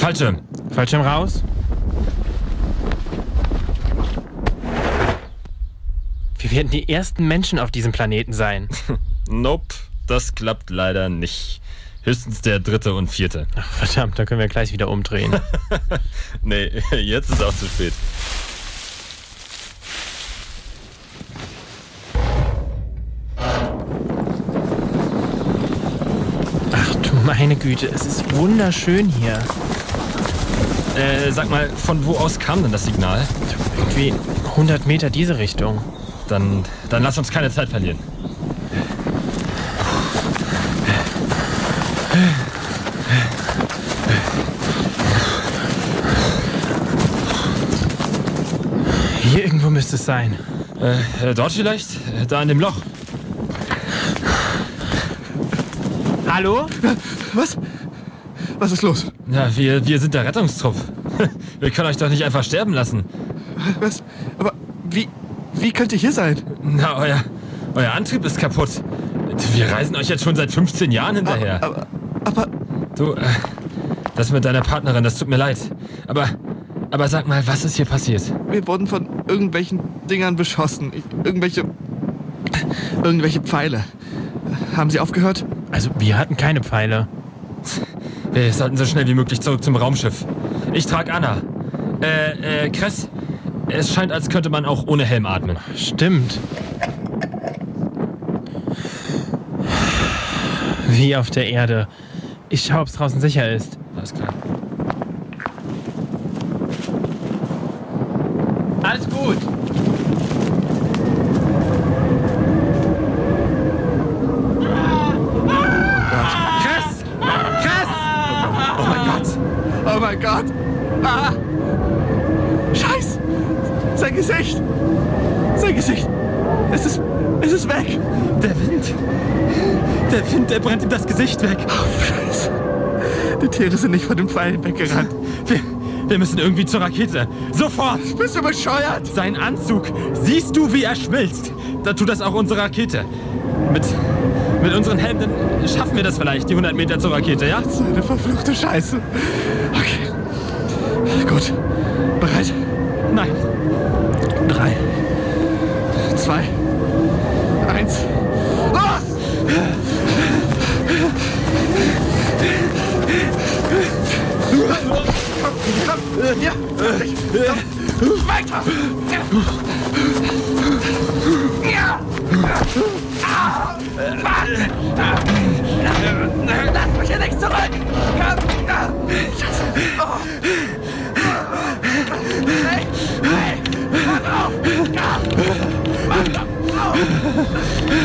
Fallschirm. Fallschirm raus. Wir werden die ersten Menschen auf diesem Planeten sein. Nope, das klappt leider nicht. Höchstens der 3. und 4. Ach, verdammt, da können wir gleich wieder umdrehen. Nee, jetzt ist auch zu spät. Ach du meine Güte, es ist wunderschön hier. Sag mal, von wo aus kam denn das Signal? Irgendwie 100 Meter diese Richtung. Dann lass uns keine Zeit verlieren. Hier irgendwo müsste es sein. Dort vielleicht? Da in dem Loch. Hallo? Was? Was ist los? Ja, wir sind der Rettungstrupp. Wir können euch doch nicht einfach sterben lassen. Was? Aber wie könnt ihr hier sein? Na, euer Antrieb ist kaputt. Wir reisen euch jetzt schon seit 15 Jahren hinterher. Aber Du, das mit deiner Partnerin, das tut mir leid. Aber sag mal, was ist hier passiert? wir wurden von irgendwelchen Dingern beschossen. Irgendwelche Pfeile. Haben sie aufgehört? Also, wir hatten keine Pfeile. Wir sollten so schnell wie möglich zurück zum Raumschiff. Ich trage Anna. Chris, es scheint, als könnte man auch ohne Helm atmen. Stimmt. Wie auf der Erde. Ich schau, ob's draußen sicher ist. Alles klar. Alles gut. Chris! Chris! Oh mein Gott! Oh mein Gott! Ah! Scheiß! Sein Gesicht! Sein Gesicht! Es ist weg! Der Wind, der brennt ihm das Gesicht weg. Oh, Scheiße! Die Tiere sind nicht von den Pfeilen weggerannt. Wir müssen irgendwie zur Rakete. Sofort! Bist du bescheuert? Sein Anzug. Siehst du, wie er schmilzt? Da tut das auch unsere Rakete. Mit unseren Helmen schaffen wir das vielleicht, die 100 Meter zur Rakete, ja? So eine verfluchte Scheiße. Okay. Gut. Bereit? Nein. 3, 2, 1. Los! Komm, ja, komm, weiter! Ja! Lass mich hier nicht zurück! Komm! Scheiße! Hey! Hey! Mach auf! Mach auf!